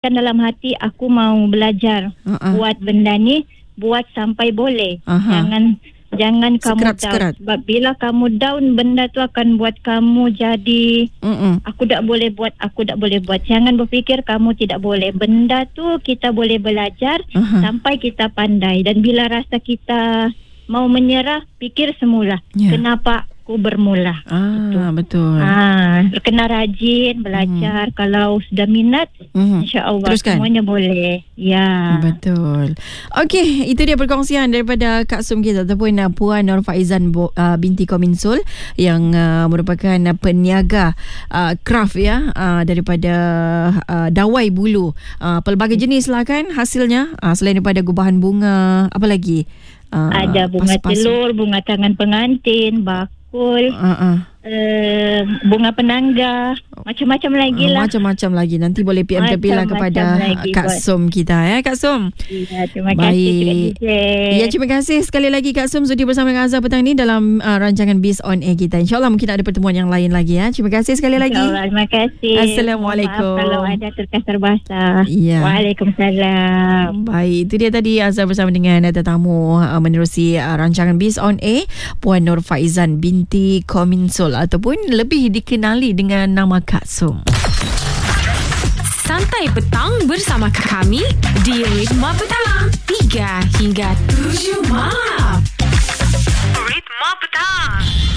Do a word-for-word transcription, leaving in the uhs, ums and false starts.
kan dalam hati aku mau belajar uh-uh. buat benda ni, buat sampai boleh. Uh-huh. Jangan jangan kamu Sekerat, down. sekerat. Sebab bila kamu down, benda tu akan buat kamu jadi uh-uh. aku tak boleh buat, aku tak boleh buat. Jangan berfikir kamu tidak boleh. Benda tu kita boleh belajar uh-huh. sampai kita pandai. Dan bila rasa kita mau menyerah, pikir semula yeah. kenapa aku bermula. Ah, itu. Betul. Ah, kena rajin belajar. Hmm. Kalau sudah minat, hmm. insya-Allah teruskan. Semuanya boleh. Ya. Betul. Okey, itu dia perkongsian daripada Kak Sum kita ataupun uh, Puan Nur Faizan uh, binti Kominsul yang uh, merupakan uh, peniaga uh, craft ya uh, daripada uh, dawai bulu. Uh, pelbagai jenis lah kan hasilnya. Uh, selain daripada gubahan bunga, apa lagi? Uh, Ada bunga pas-pas. telur, bunga tangan pengantin, bakul, uh-uh. uh, bunga penangga, macam-macam lagi lah. Macam-macam lagi. Nanti boleh P M terpilah kepada Kak buat. Sum kita ya, Kak Sum. Ya, terima Baik. kasih. Ya, terima kasih sekali lagi Kak Sum sudi bersama dengan Azhar petang ni dalam uh, rancangan Biz on Air kita. InsyaAllah mungkin ada pertemuan yang lain lagi ya. Terima kasih sekali lagi. InsyaAllah, terima kasih. Assalamualaikum. Maaf kalau ada terkasar bahasa. Ya. Waalaikumsalam. Baik, itu dia tadi Azhar bersama dengan tetamu uh, menerusi uh, rancangan Biz on Air, Puan Nur Faizan binti Kominsul ataupun lebih dikenali dengan nama Kak Sum. Santai petang bersama kami di Ritma Petang tiga hingga tujuh malam. Ritma Petang.